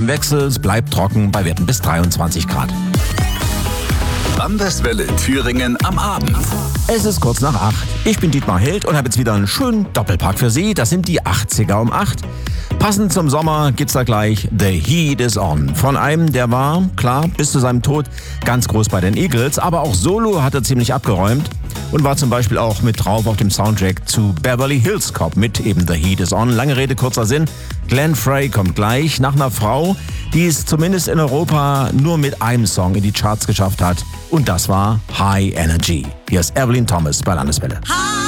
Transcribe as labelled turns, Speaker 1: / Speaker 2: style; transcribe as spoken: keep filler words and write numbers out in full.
Speaker 1: Wechsel, es bleibt trocken bei Werten bis dreiundzwanzig Grad.
Speaker 2: Landeswelle Thüringen am Abend.
Speaker 1: Es ist kurz nach acht. Ich bin Dietmar Held und habe jetzt wieder einen schönen Doppelpack für Sie. Das sind die achtziger um acht. Passend zum Sommer gibt's da gleich The Heat is On. Von einem, der war, klar, bis zu seinem Tod ganz groß bei den Eagles, aber auch solo hat er ziemlich abgeräumt und war zum Beispiel auch mit drauf auf dem Soundtrack zu Beverly Hills Cop mit eben The Heat is On. Lange Rede, kurzer Sinn. Glenn Frey kommt gleich nach einer Frau, die es zumindest in Europa nur mit einem Song in die Charts geschafft hat. Und das war High Energy. Hier ist Evelyn Thomas bei Landeswelle.
Speaker 3: Hi.